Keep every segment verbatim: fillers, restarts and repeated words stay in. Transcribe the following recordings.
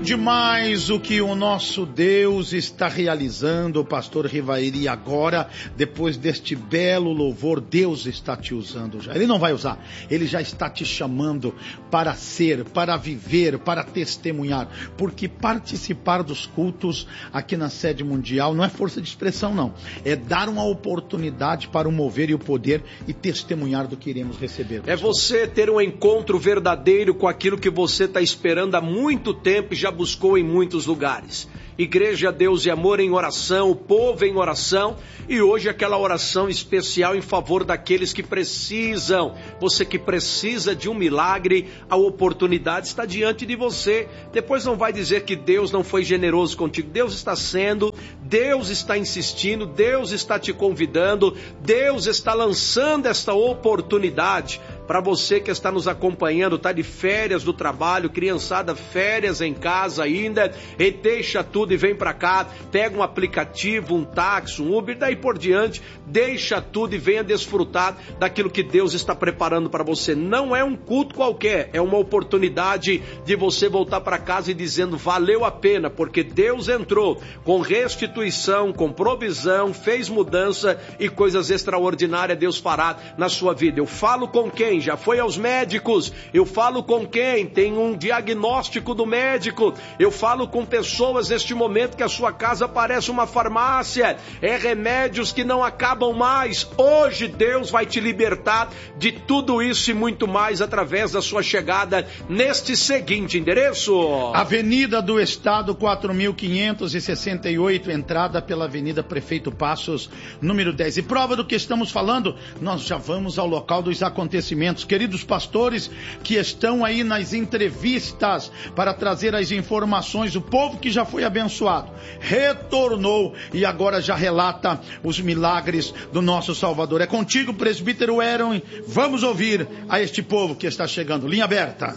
demais o que o nosso Deus está realizando, pastor Rivaeri. E agora, depois deste belo louvor, Deus está te usando já. Ele não vai usar, Ele já está te chamando para ser, para viver, para testemunhar. Porque participar dos cultos aqui na sede mundial não é força de expressão, não. É dar uma oportunidade para o mover e o poder e testemunhar do que iremos receber. É você ter um encontro verdadeiro com aquilo que você está esperando há muito tempo e já buscou em muitos lugares. Igreja Deus e Amor em oração, o povo em oração, e hoje aquela oração especial em favor daqueles que precisam. Você que precisa de um milagre, a oportunidade está diante de você. Depois não vai dizer que Deus não foi generoso contigo. Deus está sendo, Deus está insistindo, Deus está te convidando, Deus está lançando esta oportunidade para você que está nos acompanhando, está de férias do trabalho, criançada, férias em casa ainda, e deixa tudo e vem para cá, pega um aplicativo, um táxi, um Uber, daí por diante, deixa tudo e venha desfrutar daquilo que Deus está preparando para você. Não é um culto qualquer, é uma oportunidade de você voltar para casa e dizendo, valeu a pena, porque Deus entrou com restituição, com provisão, fez mudança e coisas extraordinárias Deus fará na sua vida. Eu falo com quem já foi aos médicos, eu falo com quem tem um diagnóstico do médico, eu falo com pessoas neste momento que a sua casa parece uma farmácia, é remédios que não acabam mais. Hoje Deus vai te libertar de tudo isso e muito mais através da sua chegada neste seguinte endereço: Avenida do Estado quatro mil quinhentos e sessenta e oito, entrada pela Avenida Prefeito Passos, número dez. E prova do que estamos falando, nós já vamos ao local dos acontecimentos. Queridos pastores que estão aí nas entrevistas para trazer as informações, o povo que já foi abençoado, retornou e agora já relata os milagres do nosso Salvador. É contigo, presbítero Aaron, vamos ouvir a este povo que está chegando. Linha aberta.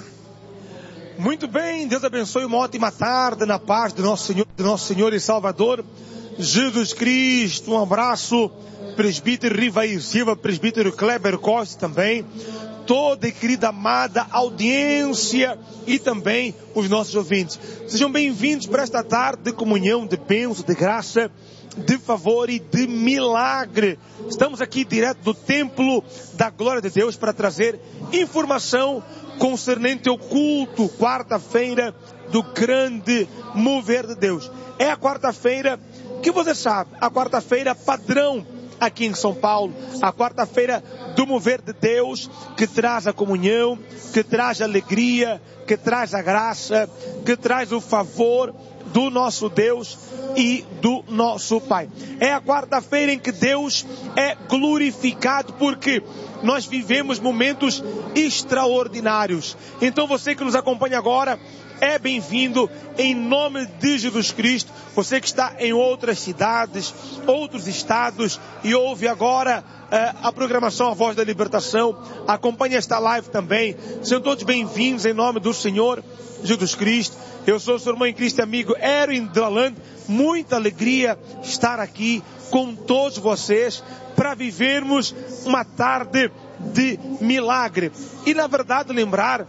Muito bem, Deus abençoe, uma ótima tarde na paz do nosso Senhor, do nosso Senhor e Salvador Jesus Cristo. Um abraço, presbítero Rivaí Silva, presbítero Kleber Costa também, toda a querida amada audiência e também os nossos ouvintes. Sejam bem-vindos para esta tarde de comunhão, de bênção, de graça, de favor e de milagre. Estamos aqui direto do templo da glória de Deus para trazer informação concernente ao culto, quarta-feira do grande mover de Deus. É a quarta-feira que você sabe, a quarta-feira padrão aqui em São Paulo, a quarta-feira do mover de Deus, que traz a comunhão, que traz a alegria, que traz a graça, que traz o favor do nosso Deus e do nosso Pai. É a quarta-feira em que Deus é glorificado, porque nós vivemos momentos extraordinários. Então você que nos acompanha agora, é bem-vindo em nome de Jesus Cristo. Você que está em outras cidades, outros estados e ouve agora uh, a programação A Voz da Libertação, acompanhe esta live também. Sejam todos bem-vindos em nome do Senhor Jesus Cristo. Eu sou o seu irmão em Cristo amigo Aaron Draland. Muita alegria estar aqui com todos vocês para vivermos uma tarde de milagre. E na verdade lembrar,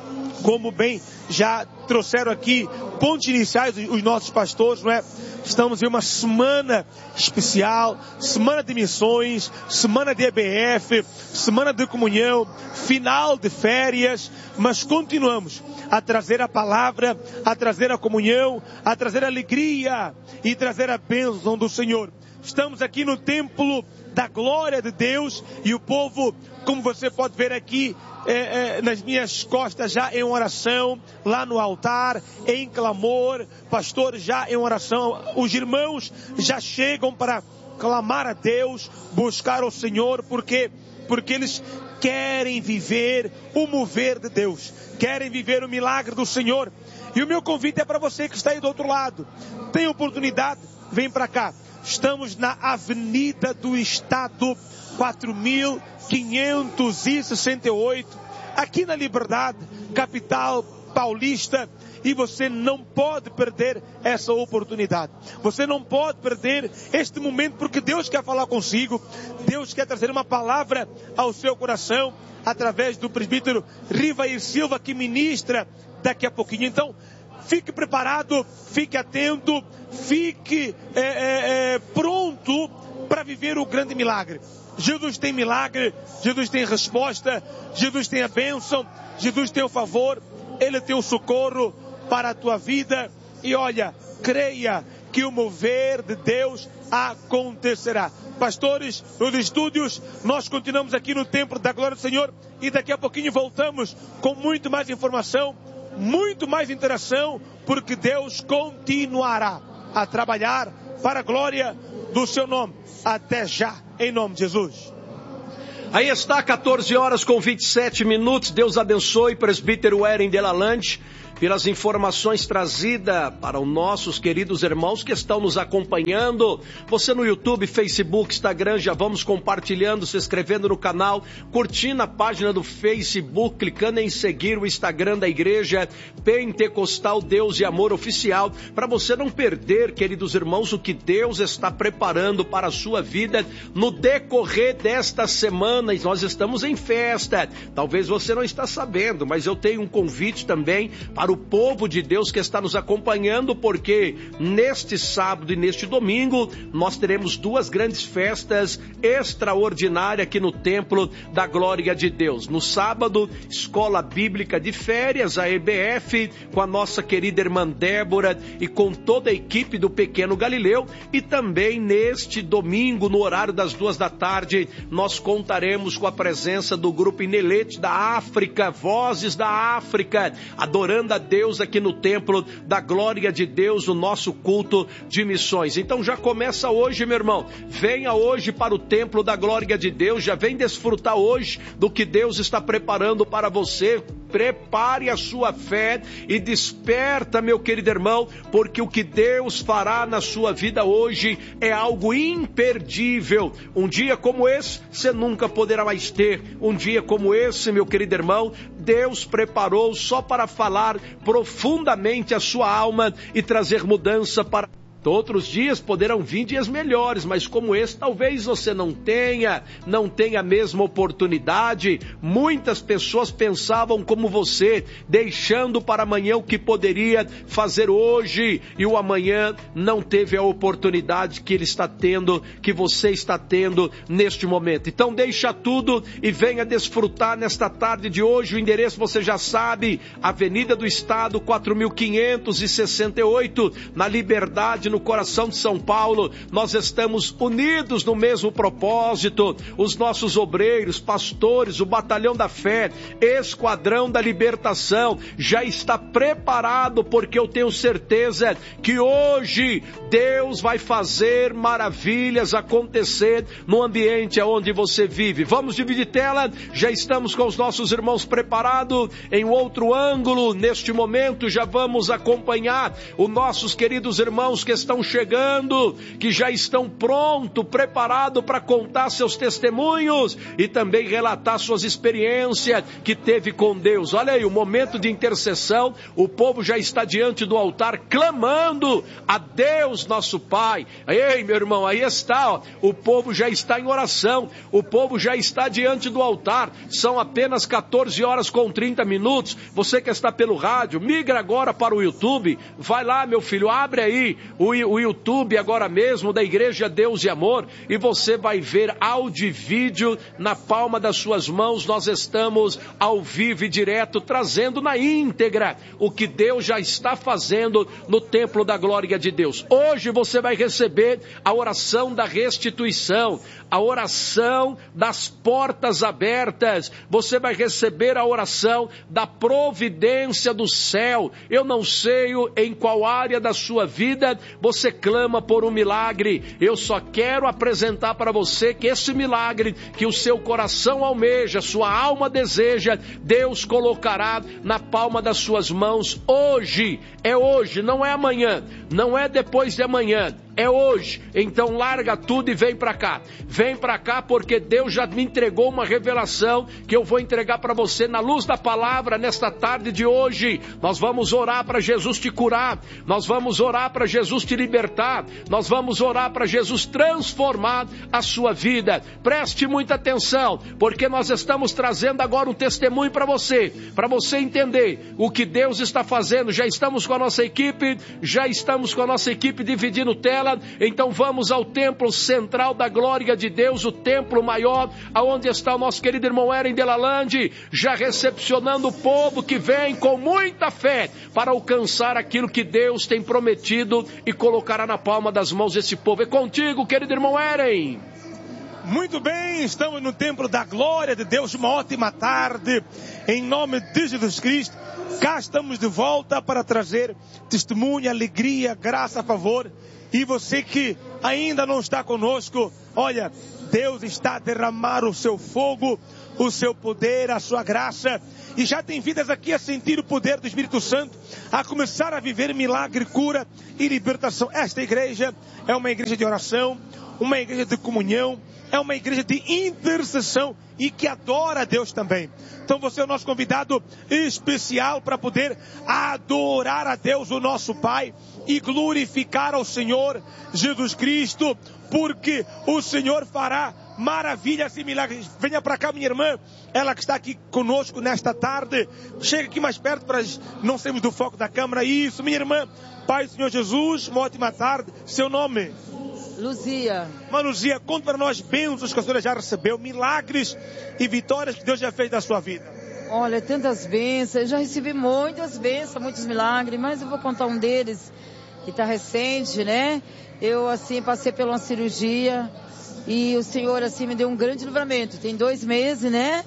como bem já trouxeram aqui pontos iniciais os nossos pastores, não é? Estamos em uma semana especial, semana de missões, semana de E B F, semana de comunhão, final de férias, mas continuamos a trazer a palavra, a trazer a comunhão, a trazer a alegria e trazer a bênção do Senhor. Estamos aqui no templo da glória de Deus e o povo, como você pode ver aqui, É, é, nas minhas costas já em oração, lá no altar, em clamor, pastores já em oração, os irmãos já chegam para clamar a Deus, buscar o Senhor, porque, porque eles querem viver o mover de Deus, querem viver o milagre do Senhor. E o meu convite é para você que está aí do outro lado, tem oportunidade, vem para cá. Estamos na Avenida do Estado quatro mil quinhentos e sessenta e oito, aqui na Liberdade, capital paulista, e você não pode perder essa oportunidade. Você não pode perder este momento, porque Deus quer falar consigo, Deus quer trazer uma palavra ao seu coração, através do presbítero Rivaí Silva, que ministra daqui a pouquinho. Então, fique preparado, fique atento, fique é, é, é, pronto para viver o grande milagre. Jesus tem milagre, Jesus tem resposta, Jesus tem a bênção, Jesus tem o favor, Ele tem o socorro para a tua vida. E olha, creia que o mover de Deus acontecerá. Pastores, nos estúdios, nós continuamos aqui no Templo da Glória do Senhor e daqui a pouquinho voltamos com muito mais informação, muito mais interação, porque Deus continuará a trabalhar para a glória do seu nome. Até já, em nome de Jesus. Aí está, quatorze horas com vinte e sete minutos. Deus abençoe, presbítero Eren Delalande, pelas informações trazidas para os nossos queridos irmãos que estão nos acompanhando. Você no YouTube, Facebook, Instagram, já vamos compartilhando, se inscrevendo no canal, curtindo a página do Facebook, clicando em seguir o Instagram da Igreja Pentecostal Deus e Amor Oficial, para você não perder, queridos irmãos, o que Deus está preparando para a sua vida no decorrer desta semana. E nós estamos em festa. Talvez você não está sabendo, mas eu tenho um convite também para o povo de Deus que está nos acompanhando, porque neste sábado e neste domingo nós teremos duas grandes festas extraordinárias aqui no Templo da Glória de Deus. No sábado, Escola Bíblica de Férias, a E B F, com a nossa querida irmã Débora e com toda a equipe do Pequeno Galileu. E também neste domingo, no horário das duas da tarde, nós contaremos com a presença do grupo Inelete da África, Vozes da África, adorando a Deus aqui no Templo da Glória de Deus, o nosso culto de missões. Então já começa hoje, meu irmão. Venha hoje para o Templo da Glória de Deus, já vem desfrutar hoje do que Deus está preparando para você. Prepare a sua fé e desperta, meu querido irmão, porque o que Deus fará na sua vida hoje é algo imperdível. Um dia como esse, você nunca poderá mais ter. Um dia como esse, meu querido irmão, Deus preparou só para falar profundamente a sua alma e trazer mudança para... Outros dias poderão vir dias melhores, mas como esse talvez você não tenha, não tenha a mesma oportunidade. Muitas pessoas pensavam como você, deixando para amanhã o que poderia fazer hoje, e o amanhã não teve a oportunidade que ele está tendo, que você está tendo neste momento. Então deixa tudo e venha desfrutar nesta tarde de hoje. O endereço você já sabe, Avenida do Estado, quatro mil quinhentos e sessenta e oito, na Liberdade, no coração de São Paulo. Nós estamos unidos no mesmo propósito. Os nossos obreiros, pastores, o Batalhão da Fé, Esquadrão da Libertação, já está preparado, porque eu tenho certeza que hoje Deus vai fazer maravilhas acontecer no ambiente onde você vive. Vamos dividir tela, já estamos com os nossos irmãos preparados em outro ângulo. Neste momento já vamos acompanhar os nossos queridos irmãos que estão chegando, que já estão prontos, preparados para contar seus testemunhos e também relatar suas experiências que teve com Deus. Olha aí, o momento de intercessão, o povo já está diante do altar, clamando a Deus nosso Pai. Ei, meu irmão, aí está, ó, o povo já está em oração, o povo já está diante do altar. São apenas quatorze horas com trinta minutos. Você que está pelo rádio, migra agora para o YouTube, vai lá, meu filho, abre aí o o YouTube agora mesmo da Igreja Deus e Amor, e você vai ver áudio e vídeo na palma das suas mãos. Nós estamos ao vivo e direto, trazendo na íntegra o que Deus já está fazendo no Templo da Glória de Deus. Hoje você vai receber a oração da restituição, a oração das portas abertas, você vai receber a oração da providência do céu. Eu não sei em qual área da sua vida você clama por um milagre. Eu só quero apresentar para você que esse milagre que o seu coração almeja, sua alma deseja, Deus colocará na palma das suas mãos hoje. É hoje, não é amanhã, não é depois de amanhã. é hoje. Então larga tudo e vem para cá. Vem para cá porque Deus já me entregou uma revelação que eu vou entregar para você na luz da palavra nesta tarde de hoje. Nós vamos orar para Jesus te curar. Nós vamos orar para Jesus te libertar. Nós vamos orar para Jesus transformar a sua vida. Preste muita atenção, porque nós estamos trazendo agora um testemunho para você, para você entender o que Deus está fazendo. Já estamos com a nossa equipe, já estamos com a nossa equipe dividindo tela. Então vamos ao templo central da glória de Deus, o templo maior, aonde está o nosso querido irmão Eren Delalande, já recepcionando o povo que vem com muita fé para alcançar aquilo que Deus tem prometido e colocará na palma das mãos desse povo. É contigo, querido irmão Eren. Muito bem, estamos no templo da glória de Deus, uma ótima tarde, em nome de Jesus Cristo. Cá estamos de volta para trazer testemunho, alegria, graça, a favor. E você que ainda não está conosco, olha, Deus está a derramar o seu fogo, o seu poder, a sua graça. E já tem vidas aqui a sentir o poder do Espírito Santo, a começar a viver milagre, cura e libertação. Esta igreja é uma igreja de oração, uma igreja de comunhão, é uma igreja de intercessão e que adora a Deus também. Então você é o nosso convidado especial para poder adorar a Deus, o nosso Pai, e glorificar ao Senhor Jesus Cristo, porque o Senhor fará maravilhas e milagres. Venha para cá, minha irmã, ela que está aqui conosco nesta tarde. Chega aqui mais perto para não sermos do foco da câmera. Isso, minha irmã. Pai do Senhor Jesus, uma ótima tarde. Seu nome? Luzia. Mas Luzia, conta para nós bênçãos que a senhora já recebeu, milagres e vitórias que Deus já fez na sua vida. Olha, tantas bênçãos, eu já recebi muitas bênçãos, muitos milagres, mas eu vou contar um deles que está recente, né? Eu, assim, passei por uma cirurgia e o Senhor, assim, me deu um grande livramento. Tem dois meses, né?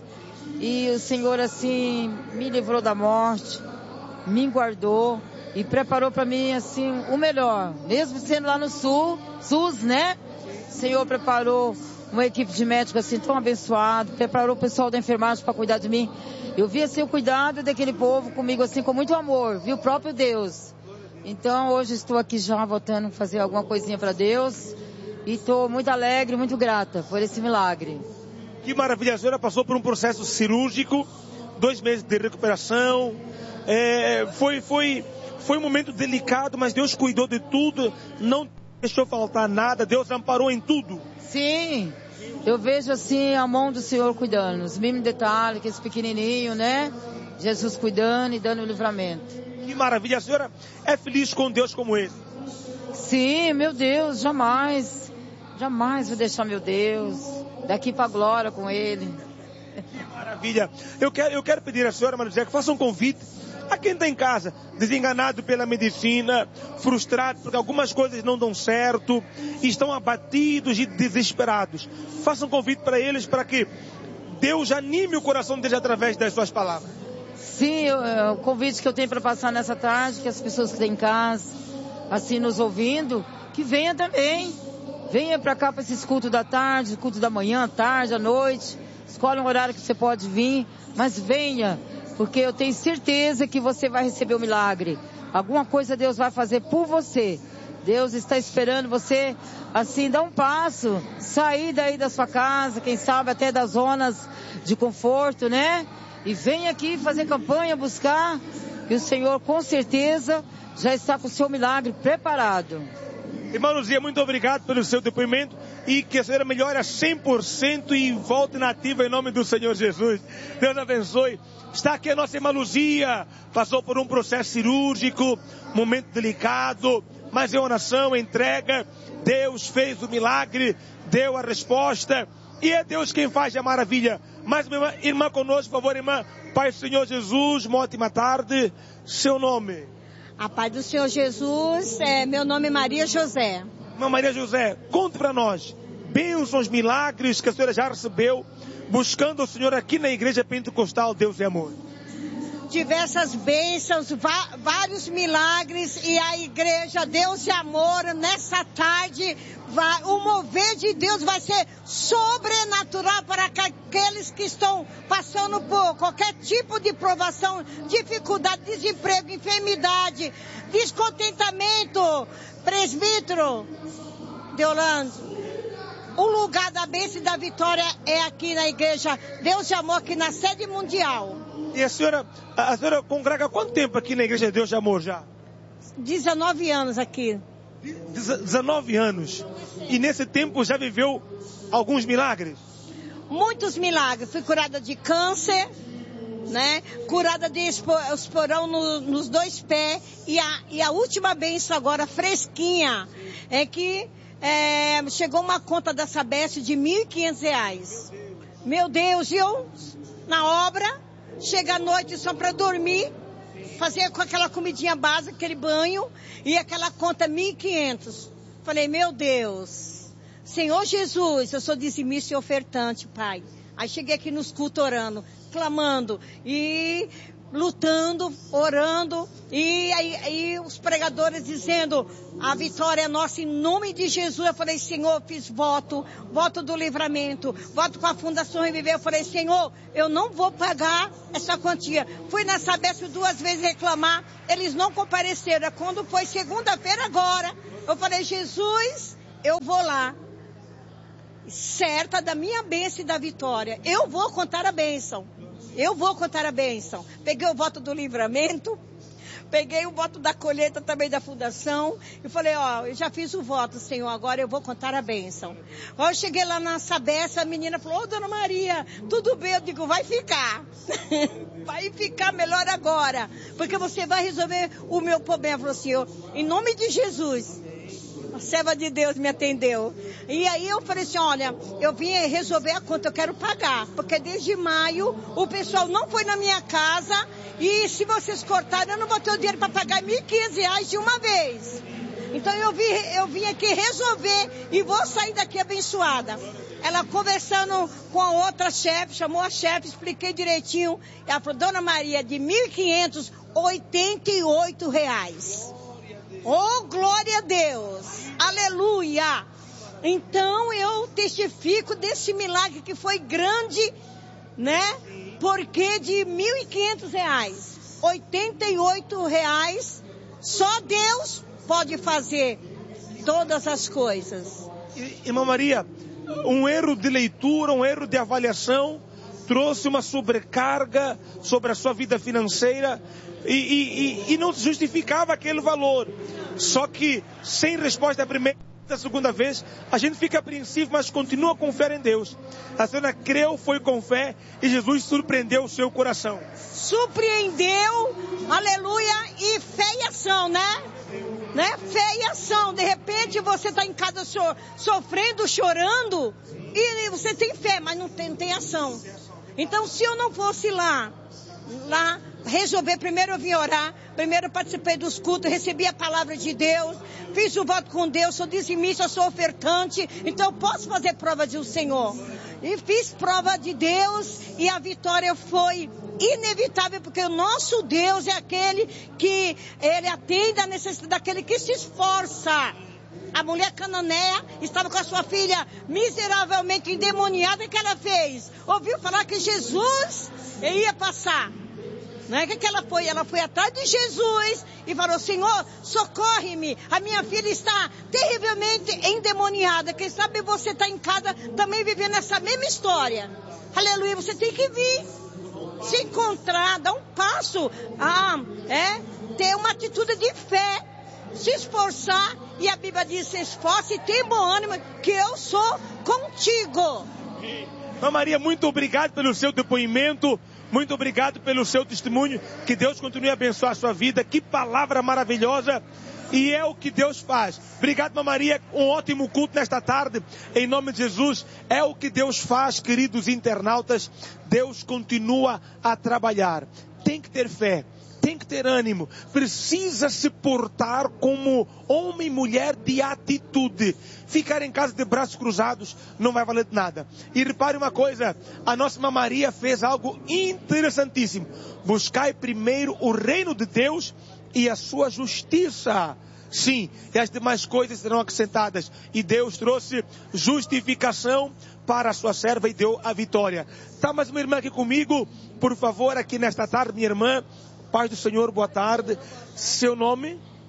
E o Senhor, assim, me livrou da morte, me guardou e preparou para mim, assim, o melhor. Mesmo sendo lá no Sul, SUS, né? O Senhor preparou uma equipe de médicos, assim, tão abençoado, preparou o pessoal da enfermagem para cuidar de mim. Eu vi, assim, o cuidado daquele povo comigo, assim, com muito amor. Vi o próprio Deus. Então, hoje estou aqui já voltando a fazer alguma coisinha para Deus. E estou muito alegre, muito grata por esse milagre. Que maravilha, a senhora passou por um processo cirúrgico, dois meses de recuperação. É, foi, foi, foi um momento delicado, mas Deus cuidou de tudo, não deixou faltar nada, Deus amparou em tudo. Sim, eu vejo assim a mão do Senhor cuidando, os mínimos detalhes, aqueles pequenininhos, né? Jesus cuidando e dando o livramento. Que maravilha, a senhora é feliz com Deus como esse? Sim, meu Deus, jamais, jamais vou deixar meu Deus, daqui para a glória com Ele. Que maravilha, eu quero, eu quero pedir à senhora, Maria José, que faça um convite a quem está em casa, desenganado pela medicina, frustrado porque algumas coisas não dão certo, estão abatidos e desesperados. Faça um convite para eles, para que Deus anime o coração deles através das suas palavras. Sim, eu, o convite que eu tenho para passar nessa tarde, que as pessoas que estão em casa, assim, nos ouvindo, que venha também. Venha para cá para esses cultos da tarde, culto da manhã, tarde, à noite. Escolhe um horário que você pode vir, mas venha, porque eu tenho certeza que você vai receber o milagre. Alguma coisa Deus vai fazer por você. Deus está esperando você, assim, dar um passo, sair daí da sua casa, quem sabe até das zonas de conforto, né? E vem aqui fazer campanha, buscar, que o Senhor com certeza já está com o seu milagre preparado. Irmã Luzia, muito obrigado pelo seu depoimento e que a senhora melhore a cem por cento e volte nativa em nome do Senhor Jesus. Deus abençoe. Está aqui a nossa irmã Luzia, passou por um processo cirúrgico, momento delicado, mas em oração, entrega, Deus fez o milagre, deu a resposta e é Deus quem faz a maravilha. Mais uma irmã, irmã conosco, por favor, irmã. Pai do Senhor Jesus, uma ótima tarde, seu nome? A paz do Senhor Jesus, é, meu nome é Maria José. Irmã Maria José, conte para nós, bênçãos, milagres que a senhora já recebeu, buscando o Senhor aqui na Igreja Pentecostal Deus e Amor. Diversas bênçãos, vários milagres e a Igreja Deus e Amor, nessa tarde, vai, o mover de Deus vai ser sobrenatural para aqueles que estão passando por qualquer tipo de provação, dificuldade, desemprego, enfermidade, descontentamento, Presbítero Deolando, o lugar da bênção e da vitória é aqui na igreja Deus de Amor, aqui na sede mundial. E a senhora, a senhora congrega há quanto tempo aqui na igreja Deus de Amor já? dezenove anos aqui. dezenove anos. E nesse tempo já viveu alguns milagres? Muitos milagres. Fui curada de câncer, né? Curada de esporão no, nos dois pés. E a, e a última bênção agora, fresquinha, é que é, chegou uma conta da Sabesp de mil e quinhentos reais. Meu Deus, e eu na obra, chega à noite só para dormir, fazer com aquela comidinha básica, aquele banho, e aquela conta mil e quinhentos. Falei, meu Deus, Senhor Jesus, eu sou dizimista e ofertante, Pai. Aí cheguei aqui nos cultos orando, clamando e lutando, orando, e aí, aí os pregadores dizendo, a vitória é nossa em nome de Jesus. Eu falei, Senhor, fiz voto, voto do livramento, voto com a Fundação Reviver. Eu falei, Senhor, eu não vou pagar essa quantia. Fui na Sabesp duas vezes reclamar, eles não compareceram. Quando foi segunda-feira agora, eu falei, Jesus, eu vou lá, certa da minha bênção e da vitória. Eu vou contar a bênção. Eu vou contar a bênção. Peguei o voto do livramento, peguei o voto da colheita também da fundação, e falei, ó, eu já fiz o voto, Senhor, agora eu vou contar a bênção. Ó, eu cheguei lá na Sabesp, a menina falou, ô, Dona Maria, tudo bem? Eu digo, vai ficar. Vai ficar melhor agora, porque você vai resolver o meu problema. Falou, Senhor, em nome de Jesus. A serva de Deus me atendeu. E aí eu falei assim, olha, eu vim resolver a conta, eu quero pagar. Porque desde maio o pessoal não foi na minha casa e se vocês cortarem eu não vou ter o dinheiro para pagar mil e quinhentos reais de uma vez. Então eu vim, eu vim aqui resolver e vou sair daqui abençoada. Ela conversando com a outra chefe, chamou a chefe, expliquei direitinho. Ela falou, Dona Maria, de mil e quinhentos, oitenta e oito reais. Oh, glória a Deus! Aleluia! Então eu testifico desse milagre que foi grande, né? Porque de mil e quinhentos reais, oitenta e oito reais, só Deus pode fazer todas as coisas. Irmã Maria, um erro de leitura, um erro de avaliação trouxe uma sobrecarga sobre a sua vida financeira e, e, e, e não justificava aquele valor. Só que sem resposta da primeira e da segunda vez, a gente fica apreensivo, mas continua com fé em Deus. A senhora creu, foi com fé e Jesus surpreendeu o seu coração. Surpreendeu, aleluia, e fé e ação, né? né? Fé e ação. De repente você está em casa so, sofrendo, chorando, e você tem fé, mas não tem, não tem ação. Então, se eu não fosse lá, lá, resolver, primeiro eu vim orar, primeiro eu participei dos cultos, recebi a palavra de Deus, fiz o voto com Deus, sou dizimista, sou ofertante, então eu posso fazer prova do Senhor. E fiz prova de Deus e a vitória foi inevitável, porque o nosso Deus é aquele que ele atende a necessidade daquele que se esforça. A mulher cananeia estava com a sua filha miseravelmente endemoniada. O que ela fez? Ouviu falar que Jesus ia passar. Não é que ela foi? Ela foi atrás de Jesus e falou, Senhor, socorre-me. A minha filha está terrivelmente endemoniada. Quem sabe você está em casa também vivendo essa mesma história. Aleluia, você tem que vir. Se encontrar, dar um passo. Ah, é? Ter uma atitude de fé. Se esforçar, e a Bíblia diz, se esforce e tem bom ânimo, que eu sou contigo. Irmã Maria, muito obrigado pelo seu depoimento, muito obrigado pelo seu testemunho, que Deus continue a abençoar a sua vida, que palavra maravilhosa, e é o que Deus faz. Obrigado, irmã Maria, um ótimo culto nesta tarde, em nome de Jesus, é o que Deus faz, queridos internautas, Deus continua a trabalhar, tem que ter fé. Tem que ter ânimo, precisa se portar como homem e mulher de atitude. Ficar em casa de braços cruzados não vai valer de nada. E repare uma coisa, a nossa irmã Maria fez algo interessantíssimo. Buscai primeiro o reino de Deus e a sua justiça. Sim, e as demais coisas serão acrescentadas. E Deus trouxe justificação para a sua serva e deu a vitória. Está mais uma irmã aqui comigo? Por favor, aqui nesta tarde, minha irmã. Paz do Senhor, boa tarde. Seu nome?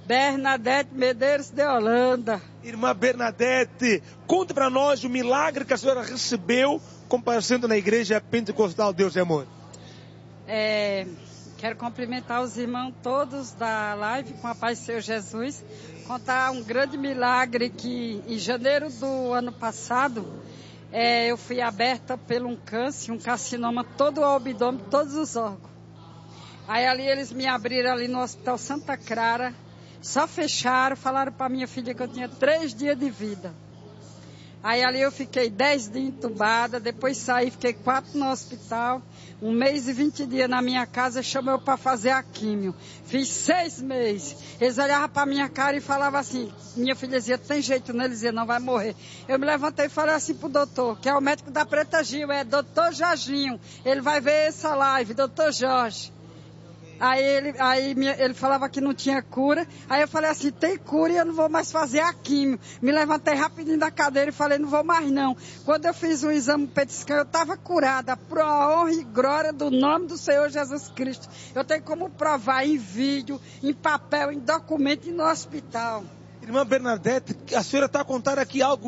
Bernadette Medeiros de Holanda. Irmã Bernadette, conta para nós o milagre que a senhora recebeu comparecendo na igreja pentecostal Deus e Amor. É, quero cumprimentar os irmãos todos da live com a paz do Senhor Jesus. Contar um grande milagre que em janeiro do ano passado é, eu fui aberta por um câncer, um carcinoma todo o abdômen, todos os órgãos. Aí ali eles me abriram ali no Hospital Santa Clara. Só fecharam, falaram para minha filha que eu tinha três dias de vida. Aí ali eu fiquei dez dias entubada, depois saí, fiquei quatro no hospital, um mês e vinte dias na minha casa, chamou para fazer a químio. Fiz seis meses. Eles olhavam para minha cara e falavam assim, minha filha dizia, tem jeito nele, dizia, não vai morrer. Eu me levantei e falei assim pro doutor, que é o médico da Preta Gil, é doutor Jorginho, ele vai ver essa live, doutor Jorge. Aí, ele, aí ele falava que não tinha cura. Aí eu falei assim, tem cura e eu não vou mais fazer a químio. Me levantei rapidinho da cadeira e falei, não vou mais não. Quando eu fiz o exame petiscão, eu estava curada. Por honra e glória do nome do Senhor Jesus Cristo. Eu tenho como provar em vídeo, em papel, em documento e no hospital. Irmã Bernadette, a senhora está a contar aqui algo